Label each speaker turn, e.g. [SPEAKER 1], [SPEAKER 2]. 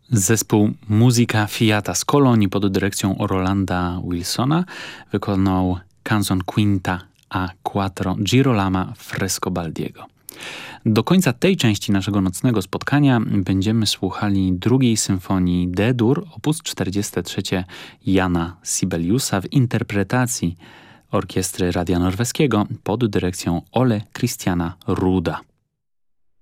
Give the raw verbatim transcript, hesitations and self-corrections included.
[SPEAKER 1] Zespół Musica Fiata z Kolonii pod dyrekcją Rolanda Wilsona wykonał Canzon Quinta a Quattro Girolama Frescobaldiego. Do końca tej części naszego nocnego spotkania będziemy słuchali drugiej symfonii D-dur op. czterdzieści trzy Jana Sibeliusa w interpretacji Orkiestry Radia Norweskiego pod dyrekcją Ole Christiana Ruda.